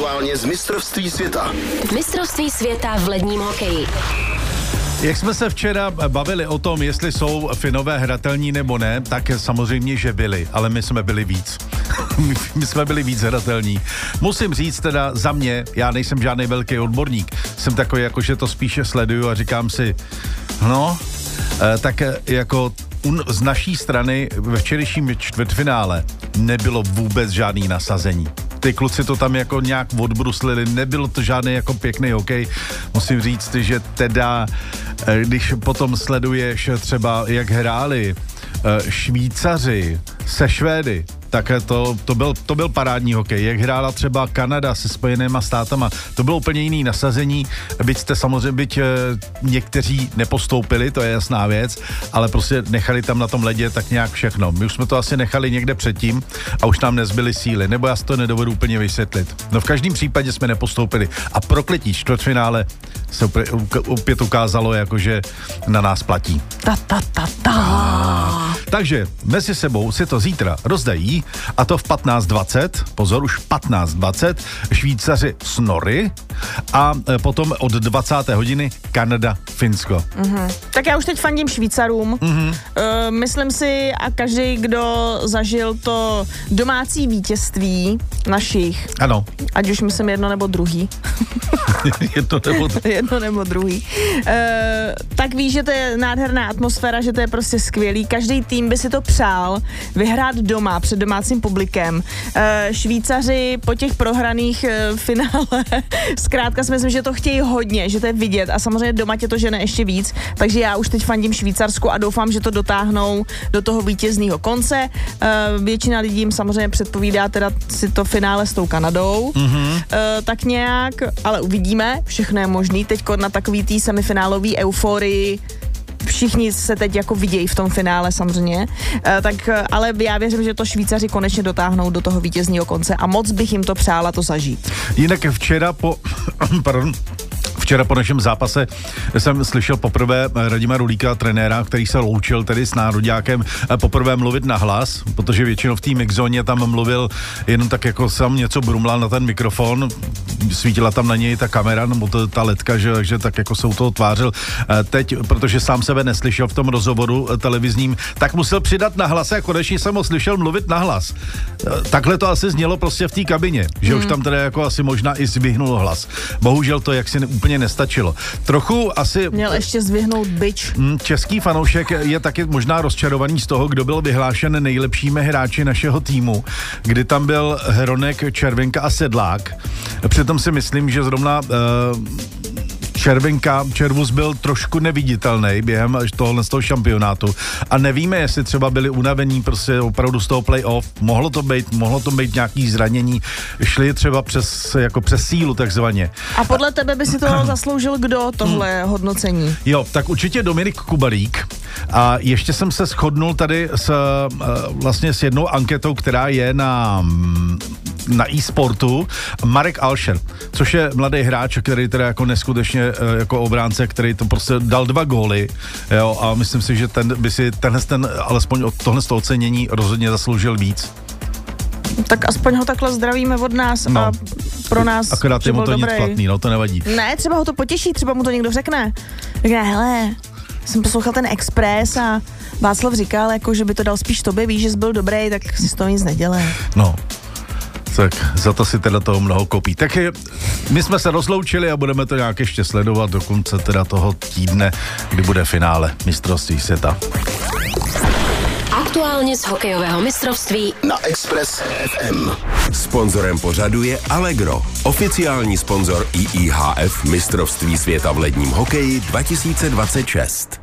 aktuálně z mistrovství světa. Mistrovství světa v ledním hokeji. Jak jsme se včera bavili o tom, jestli jsou Finové hratelní nebo ne, tak samozřejmě, že byli, ale my jsme byli víc. My jsme byli víc hratelní. Musím říct teda za mě, já nejsem žádný velký odborník, jsem takový, jako že to spíše sleduju a říkám si, tak jako z naší strany ve včerejším čtvrtfinále nebylo vůbec žádný nasazení. Ty kluci to tam jako nějak odbruslili, nebylo to žádný jako pěkný hokej. Musím říct, že teda, když potom sleduješ třeba, jak hráli Švýcaři se Švédy, tak to byl parádní hokej. Jak hrála třeba Kanada se Spojenýma státama, to bylo úplně jiný nasazení, byť někteří nepostoupili, to je jasná věc, ale prostě nechali tam na tom ledě tak nějak všechno. My už jsme to asi nechali někde předtím a už nám nezbyly síly, nebo já si to nedovedu úplně vysvětlit. No v každém případě jsme nepostoupili a prokletí čtvrtfinále se opět ukázalo, jakože na nás platí. Takže mezi sebou si to zítra rozdají a to v 15:20, pozor, už 15:20, Švýcaři s Nory a potom od 20. hodiny Kanada, Finsko. Tak já už teď fandím Švýcarům. Myslím si, a každý, kdo zažil to domácí vítězství našich, ano, ať už myslím jedno nebo druhý. jedno nebo druhý. Tak ví, že to je nádherná atmosféra, že to je prostě skvělý. Každý tým by si to přál vyhrát doma před domácím publikem. Švýcaři po těch prohraných finále zkrátka si myslím, že to chtějí hodně, že to je vidět a samozřejmě doma tě to žene ještě víc, takže já už teď fandím Švýcarsku a doufám, že to dotáhnou do toho vítězného konce. Většina lidí jim samozřejmě předpovídá teda si to finále s tou Kanadou, tak nějak, ale uvidíme, všechno je možný. Teďko na takový tý semifinálový euforii všichni se teď jako vidějí v tom finále samozřejmě, ale já věřím, že to Švýcaři konečně dotáhnou do toho vítězného konce a moc bych jim to přála to zažít. Jinak včera po našem zápase jsem slyšel poprvé Radima Rulíka, trenéra, který se loučil tedy s nároďákem, poprvé mluvit nahlas, protože většinou v té mixzóně tam mluvil jenom tak jako sám něco brumlal na ten mikrofon, svítila tam na něj ta kamera nebo ta ledka, že tak jako se u toho tvářil. Teď, protože sám sebe neslyšel v tom rozhovoru televizním, tak musel přidat nahlas a konečně jsem ho slyšel mluvit nahlas. Takhle to asi znělo prostě v té kabině, že už tam teda jako asi možná i zvyhnul hlas. Bohužel to jaksi úplně nestačilo. Trochu asi... Měl ještě zvyhnout bič. Český fanoušek je taky možná rozčarovaný z toho, kdo byl vyhlášen nejlepšími hráči našeho týmu, kdy tam byl Hronek, Červenka a Sedlák. Přitom si myslím, že zrovna Červus byl trošku neviditelný během tohohle z toho šampionátu a nevíme, jestli třeba byli unavení prostě opravdu z toho play-off, mohlo to být nějaký zranění, šli třeba přes sílu takzvaně. A podle tebe by si to zasloužil kdo tohle hodnocení? Jo, tak určitě Dominik Kubarík a ještě jsem se shodnul tady vlastně s jednou anketou, která je na e-sportu, Marek Alšer, což je mladý hráč, který teda jako neskutečně jako obránce, který to prostě dal 2 góly, jo, a myslím si, že ten by si alespoň od tohle ocenění rozhodně zasloužil víc. Tak aspoň ho takhle zdravíme od nás a pro nás. Akorát je mu to nic platný, to nevadí. Ne, třeba ho to potěší, třeba mu to někdo řekne. Řekne, hele, jsem poslouchal ten Express a Václav říkal, jako, že by to dal spíš tobě, víš, že jsi byl dobrý, tak si z toho nic nedělej. No. Tak za to si teda toho mnoho kopí. Tak my jsme se rozloučili a budeme to nějak ještě sledovat do konce teda toho týdne, kdy bude finále mistrovství světa. Aktuálně z hokejového mistrovství na Express FM. Sponzorem pořadu je Allegro, oficiální sponzor IIHF mistrovství světa v ledním hokeji 2026.